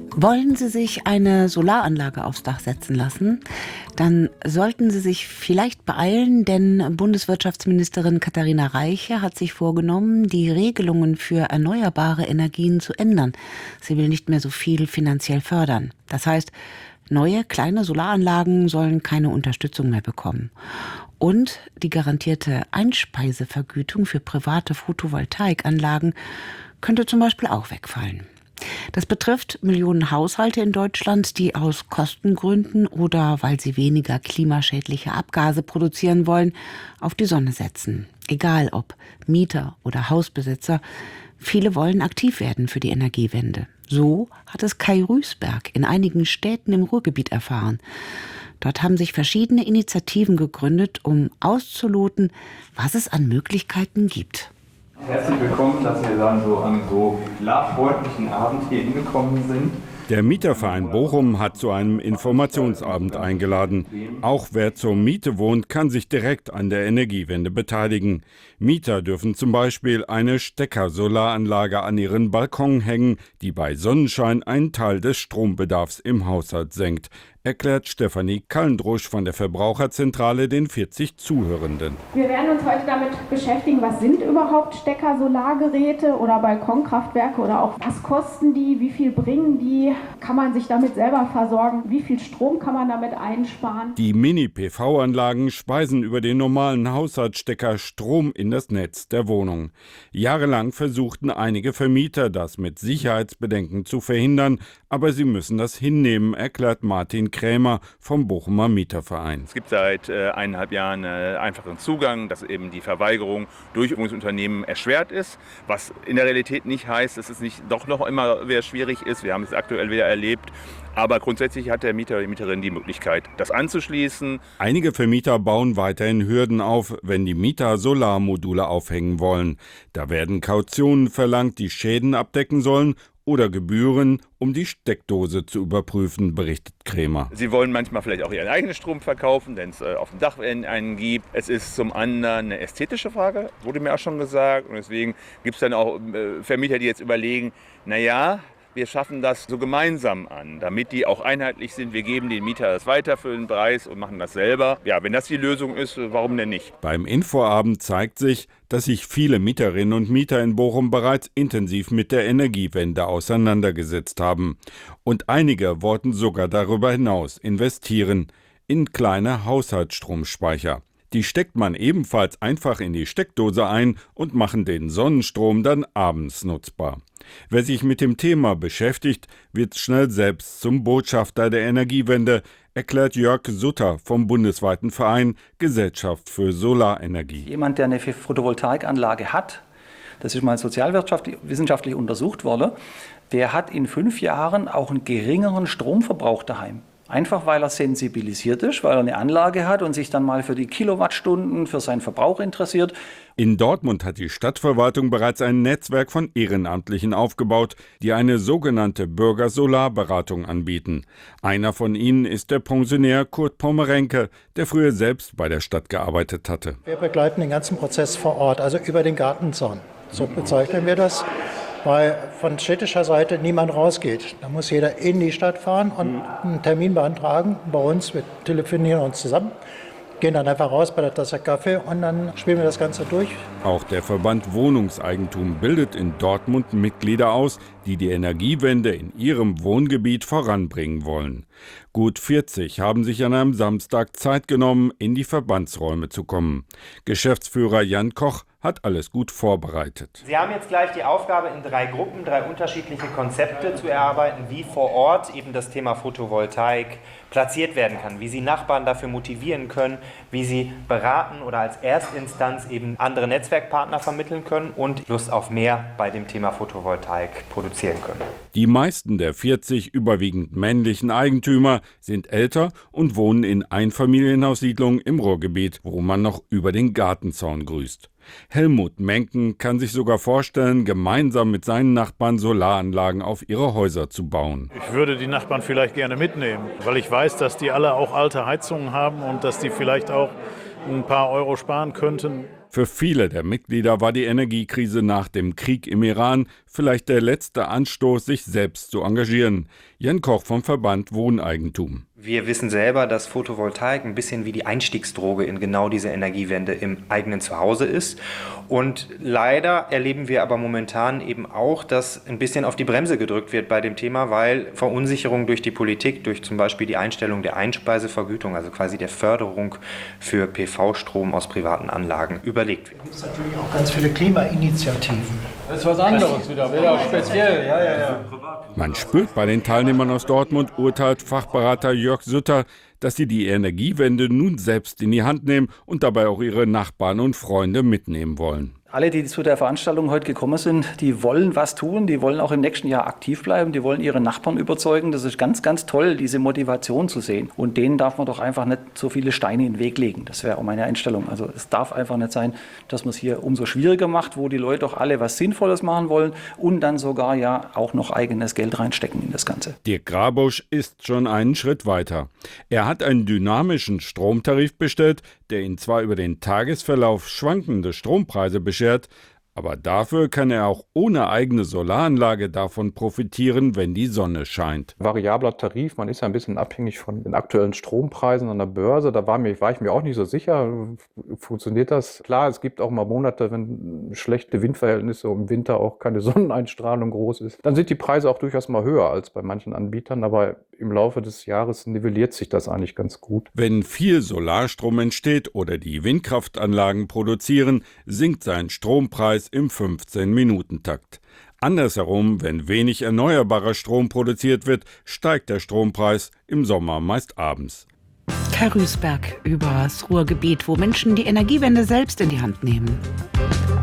Wollen Sie sich eine Solaranlage aufs Dach setzen lassen, dann sollten Sie sich vielleicht beeilen, denn Bundeswirtschaftsministerin Katharina Reiche hat sich vorgenommen, die Regelungen für erneuerbare Energien zu ändern. Sie will nicht mehr so viel finanziell fördern. Das heißt, neue kleine Solaranlagen sollen keine Unterstützung mehr bekommen. Und die garantierte Einspeisevergütung für private Photovoltaikanlagen könnte zum Beispiel auch wegfallen. Das betrifft Millionen Haushalte in Deutschland, die aus Kostengründen oder weil sie weniger klimaschädliche Abgase produzieren wollen, auf die Sonne setzen. Egal ob Mieter oder Hausbesitzer, viele wollen aktiv werden für die Energiewende. So hat es Kai Rüßberg in einigen Städten im Ruhrgebiet erfahren. Dort haben sich verschiedene Initiativen gegründet, um auszuloten, was es an Möglichkeiten gibt. Herzlich willkommen, dass wir dann so an so schlaffreundlichen Abend hier hingekommen sind. Der Mieterverein Bochum hat zu einem Informationsabend eingeladen. Auch wer zur Miete wohnt, kann sich direkt an der Energiewende beteiligen. Mieter dürfen zum Beispiel eine Stecker-Solaranlage an ihren Balkon hängen, die bei Sonnenschein einen Teil des Strombedarfs im Haushalt senkt, erklärt Stefanie Kallendrusch von der Verbraucherzentrale den 40 Zuhörenden. Wir werden uns heute damit beschäftigen, was sind überhaupt Stecker-Solargeräte oder Balkonkraftwerke oder auch was kosten die, wie viel bringen die, kann man sich damit selber versorgen, wie viel Strom kann man damit einsparen. Die Mini-PV-Anlagen speisen über den normalen Haushaltsstecker Strom in das Netz der Wohnung. Jahrelang versuchten einige Vermieter, das mit Sicherheitsbedenken zu verhindern, aber sie müssen das hinnehmen, erklärt Martin Krämer vom Bochumer Mieterverein. Es gibt seit 1,5 Jahren einfachen Zugang, dass eben die Verweigerung durch Wohnungsunternehmen erschwert ist, was in der Realität nicht heißt, dass es nicht doch noch immer wieder schwierig ist. Wir haben es aktuell wieder erlebt. Aber grundsätzlich hat der Mieter oder die Mieterin die Möglichkeit, das anzuschließen. Einige Vermieter bauen weiterhin Hürden auf, wenn die Mieter Solarmodule aufhängen wollen. Da werden Kautionen verlangt, die Schäden abdecken sollen, oder Gebühren, um die Steckdose zu überprüfen, berichtet Krämer. Sie wollen manchmal vielleicht auch ihren eigenen Strom verkaufen, wenn es auf dem Dach einen gibt. Es ist zum anderen eine ästhetische Frage, wurde mir auch schon gesagt. Und deswegen gibt es dann auch Vermieter, die jetzt überlegen, naja, wir schaffen das so gemeinsam an, damit die auch einheitlich sind. Wir geben den Mieter das weiter für den Preis und machen das selber. Ja, wenn das die Lösung ist, warum denn nicht? Beim Infoabend zeigt sich, dass sich viele Mieterinnen und Mieter in Bochum bereits intensiv mit der Energiewende auseinandergesetzt haben. Und einige wollten sogar darüber hinaus investieren in kleine Haushaltsstromspeicher. Die steckt man ebenfalls einfach in die Steckdose ein und machen den Sonnenstrom dann abends nutzbar. Wer sich mit dem Thema beschäftigt, wird schnell selbst zum Botschafter der Energiewende, erklärt Jörg Sutter vom bundesweiten Verein Gesellschaft für Solarenergie. Jemand, der eine Photovoltaikanlage hat, das ist mal sozialwissenschaftlich untersucht worden, der hat in 5 Jahren auch einen geringeren Stromverbrauch daheim. Einfach weil er sensibilisiert ist, weil er eine Anlage hat und sich dann mal für die Kilowattstunden, für seinen Verbrauch interessiert. In Dortmund hat die Stadtverwaltung bereits ein Netzwerk von Ehrenamtlichen aufgebaut, die eine sogenannte Bürgersolarberatung anbieten. Einer von ihnen ist der Pensionär Kurt Pommerenke, der früher selbst bei der Stadt gearbeitet hatte. Wir begleiten den ganzen Prozess vor Ort, also über den Gartenzaun. So bezeichnen wir das. Weil von städtischer Seite niemand rausgeht. Da muss jeder in die Stadt fahren und einen Termin beantragen. Bei uns, wir telefonieren uns zusammen, gehen dann einfach raus bei der Tasse Kaffee und dann spielen wir das Ganze durch. Auch der Verband Wohnungseigentum bildet in Dortmund Mitglieder aus, die die Energiewende in ihrem Wohngebiet voranbringen wollen. Gut 40 haben sich an einem Samstag Zeit genommen, in die Verbandsräume zu kommen. Geschäftsführer Jan Koch hat alles gut vorbereitet. Sie haben jetzt gleich die Aufgabe, in 3 Gruppen 3 unterschiedliche Konzepte zu erarbeiten, wie vor Ort eben das Thema Photovoltaik platziert werden kann, wie Sie Nachbarn dafür motivieren können, wie Sie beraten oder als Erstinstanz eben andere Netzwerkpartner vermitteln können und Lust auf mehr bei dem Thema Photovoltaik produzieren können. Die meisten der 40 überwiegend männlichen Eigentümer sind älter und wohnen in Einfamilienhaussiedlungen im Ruhrgebiet, wo man noch über den Gartenzaun grüßt. Helmut Menken kann sich sogar vorstellen, gemeinsam mit seinen Nachbarn Solaranlagen auf ihre Häuser zu bauen. Ich würde die Nachbarn vielleicht gerne mitnehmen, weil ich weiß, dass die alle auch alte Heizungen haben und dass die vielleicht auch ein paar Euro sparen könnten. Für viele der Mitglieder war die Energiekrise nach dem Krieg im Iran vielleicht der letzte Anstoß, sich selbst zu engagieren. Jan Koch vom Verband Wohneigentum. Wir wissen selber, dass Photovoltaik ein bisschen wie die Einstiegsdroge in genau diese Energiewende im eigenen Zuhause ist. Und leider erleben wir aber momentan eben auch, dass ein bisschen auf die Bremse gedrückt wird bei dem Thema, weil Verunsicherung durch die Politik, durch zum Beispiel die Einstellung der Einspeisevergütung, also quasi der Förderung für PV-Strom aus privaten Anlagen, überlegt wird. Es gibt natürlich auch ganz viele Klimainitiativen. Das ist was anderes wieder speziell. Ja. Man spürt bei den Teilnehmern aus Dortmund, urteilt Fachberater Jörg Sutter, dass sie die Energiewende nun selbst in die Hand nehmen und dabei auch ihre Nachbarn und Freunde mitnehmen wollen. Alle, die zu der Veranstaltung heute gekommen sind, die wollen was tun, die wollen auch im nächsten Jahr aktiv bleiben, die wollen ihre Nachbarn überzeugen. Das ist ganz, ganz toll, diese Motivation zu sehen. Und denen darf man doch einfach nicht so viele Steine in den Weg legen. Das wäre auch meine Einstellung. Also es darf einfach nicht sein, dass man es hier umso schwieriger macht, wo die Leute doch alle was Sinnvolles machen wollen und dann sogar ja auch noch eigenes Geld reinstecken in das Ganze. Dirk Grabusch ist schon einen Schritt weiter. Er hat einen dynamischen Stromtarif bestellt, der ihn zwar über den Tagesverlauf schwankende Strompreise beschert, aber dafür kann er auch ohne eigene Solaranlage davon profitieren, wenn die Sonne scheint. Variabler Tarif, man ist ja ein bisschen abhängig von den aktuellen Strompreisen an der Börse. Da war ich mir auch nicht so sicher, funktioniert das? Klar, es gibt auch mal Monate, wenn schlechte Windverhältnisse und im Winter auch keine Sonneneinstrahlung groß ist. Dann sind die Preise auch durchaus mal höher als bei manchen Anbietern, aber im Laufe des Jahres nivelliert sich das eigentlich ganz gut. Wenn viel Solarstrom entsteht oder die Windkraftanlagen produzieren, sinkt sein Strompreis im 15-Minuten-Takt. Andersherum, wenn wenig erneuerbarer Strom produziert wird, steigt der Strompreis im Sommer meist abends. Kai Rüßberg über das Ruhrgebiet, wo Menschen die Energiewende selbst in die Hand nehmen.